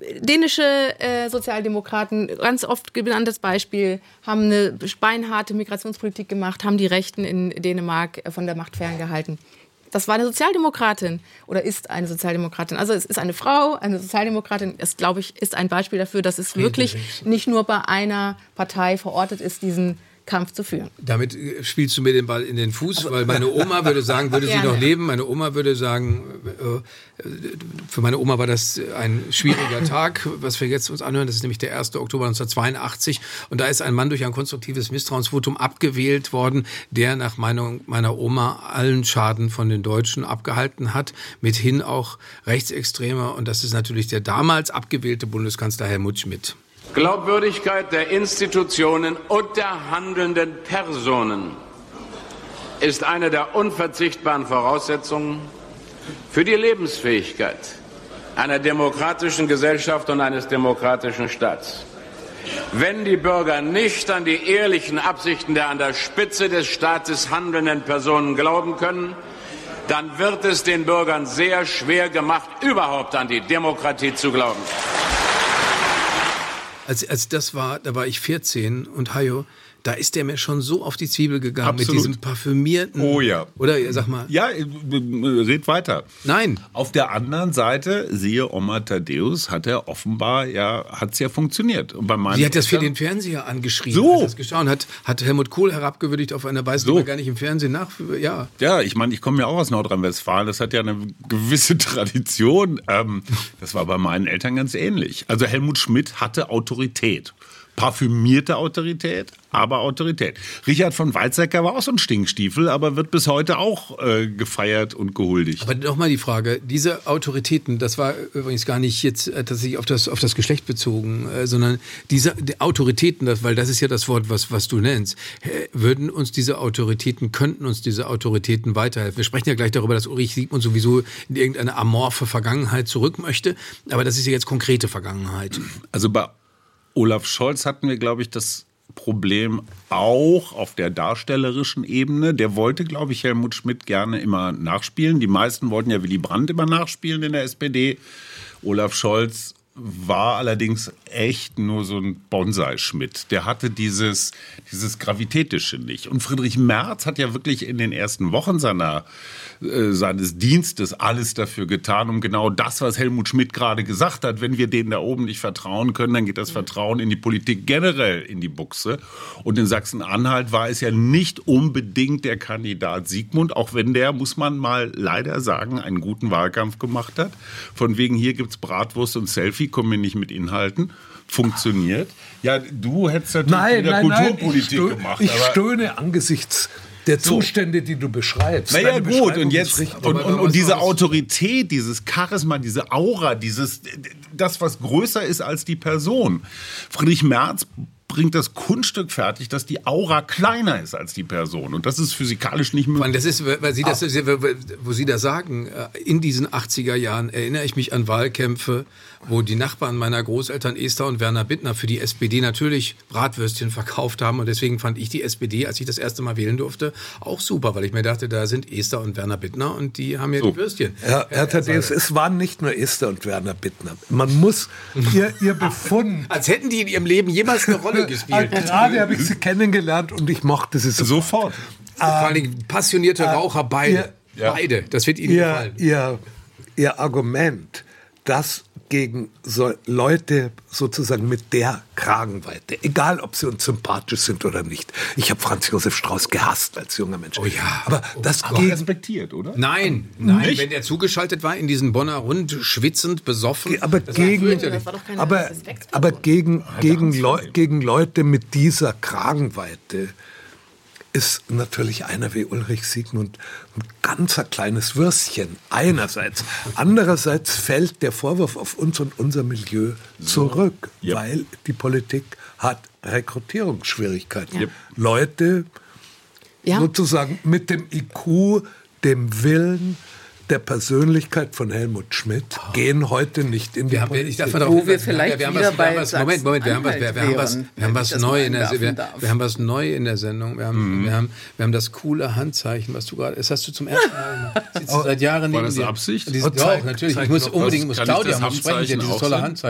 dänische Sozialdemokraten, ganz oft genanntes Beispiel, haben eine beinharte Migrationspolitik gemacht, haben die Rechten in Dänemark von der Macht ferngehalten. Das war eine Sozialdemokratin oder ist eine Sozialdemokratin. Also es ist eine Frau, eine Sozialdemokratin. Es, glaube ich, ist ein Beispiel dafür, dass es wirklich nicht nur bei einer Partei verortet ist, diesen Kampf zu führen. Damit spielst du mir den Ball in den Fuß, weil meine Oma würde sagen, würde sie noch leben, meine Oma würde sagen, für meine Oma war das ein schwieriger Tag, was wir jetzt uns anhören, das ist nämlich der 1. Oktober 1982 und da ist ein Mann durch ein konstruktives Misstrauensvotum abgewählt worden, der nach Meinung meiner Oma allen Schaden von den Deutschen abgehalten hat, mithin auch Rechtsextreme und das ist natürlich der damals abgewählte Bundeskanzler Helmut Schmidt. Glaubwürdigkeit der Institutionen und der handelnden Personen ist eine der unverzichtbaren Voraussetzungen für die Lebensfähigkeit einer demokratischen Gesellschaft und eines demokratischen Staats. Wenn die Bürger nicht an die ehrlichen Absichten der an der Spitze des Staates handelnden Personen glauben können, dann wird es den Bürgern sehr schwer gemacht, überhaupt an die Demokratie zu glauben. Als das war, da war ich 14 und Hajo, da ist der mir schon so auf die Zwiebel gegangen. Absolut. Mit diesem parfümierten... Oh ja. Oder, sag mal... Ja, red weiter. Nein. Auf der anderen Seite, siehe Oma Thaddeus, hat er offenbar, hat's ja funktioniert. Und bei Sie hat das für den Fernseher angeschrien. So. Als das geschaut hat Helmut Kohl herabgewürdigt auf einer Weise, die man gar nicht im Fernsehen Ja. Ja, ich meine, ich komme ja auch aus Nordrhein-Westfalen. Das hat ja eine gewisse Tradition. Das war bei meinen Eltern ganz ähnlich. Also Helmut Schmidt hatte Autorität. Parfümierte Autorität, aber Autorität. Richard von Weizsäcker war auch so ein Stinkstiefel, aber wird bis heute auch gefeiert und gehuldigt. Aber nochmal die Frage, diese Autoritäten, das war übrigens gar nicht jetzt tatsächlich auf das Geschlecht bezogen, sondern diese die Autoritäten, weil das ist ja das Wort, was du nennst, könnten uns diese Autoritäten weiterhelfen. Wir sprechen ja gleich darüber, dass Ulrich Siegmund sowieso in irgendeine amorphe Vergangenheit zurück möchte, aber das ist ja jetzt konkrete Vergangenheit. Also bei Olaf Scholz hatten wir, glaube ich, das Problem auch auf der darstellerischen Ebene. Der wollte, glaube ich, Helmut Schmidt gerne immer nachspielen. Die meisten wollten ja Willy Brandt immer nachspielen in der SPD. Olaf Scholz war allerdings echt nur so ein Bonsai-Schmidt. Der hatte dieses Gravitätische nicht. Und Friedrich Merz hat ja wirklich in den ersten Wochen seines Dienstes alles dafür getan, um genau das, was Helmut Schmidt gerade gesagt hat, wenn wir denen da oben nicht vertrauen können, dann geht das Vertrauen in die Politik generell in die Buchse. Und in Sachsen-Anhalt war es ja nicht unbedingt der Kandidat Siegmund, auch wenn der, muss man mal leider sagen, einen guten Wahlkampf gemacht hat. Von wegen, hier gibt's Bratwurst und Selfie, können wir nicht mit Inhalten. Funktioniert. Ja, du hättest natürlich Kulturpolitik gemacht. Ich stöhne angesichts der Zustände, die du beschreibst. Naja, gut, und jetzt und diese Autorität, dieses Charisma, diese Aura, das, was größer ist als die Person. Friedrich Merz bringt das Kunststück fertig, dass die Aura kleiner ist als die Person. Und das ist physikalisch nicht möglich. Das ist, weil wo Sie das sagen, in diesen 80er Jahren erinnere ich mich an Wahlkämpfe, wo die Nachbarn meiner Großeltern Esther und Werner Bittner für die SPD natürlich Bratwürstchen verkauft haben. Und deswegen fand ich die SPD, als ich das erste Mal wählen durfte, auch super, weil ich mir dachte, da sind Esther und Werner Bittner und die haben ja die Würstchen. Herr Thaddeus, es waren nicht nur Esther und Werner Bittner. Man muss ihr Befund... Als hätten die in ihrem Leben jemals eine Rolle gespielt. Gerade habe ich sie kennengelernt und ich mochte sie sofort. Vor allem passionierte Raucher, beide. Beide, das wird Ihnen gefallen. Ihr Argument, dass gegen so Leute sozusagen mit der Kragenweite, egal ob sie uns sympathisch sind oder nicht. Ich habe Franz Josef Strauß gehasst als junger Mensch. Oh ja. Aber das respektiert, oder? Nein, nicht? Wenn er zugeschaltet war in diesen Bonner Rund, schwitzend, besoffen. Aber gegen Leute mit dieser Kragenweite ist natürlich einer wie Ulrich Siegmund ein ganzer kleines Würstchen einerseits. Andererseits fällt der Vorwurf auf uns und unser Milieu zurück, weil die Politik hat Rekrutierungsschwierigkeiten. Leute sozusagen mit dem IQ, dem Willen, der Persönlichkeit von Helmut Schmidt gehen heute nicht in die Politik. Wir haben was neu in der Sendung. Wir haben das coole Handzeichen, was du gerade... Das hast du zum ersten Mal seit Jahren... War das Absicht? Ja, natürlich. Claudia muss sprechen, dieses tolle Handzeichen.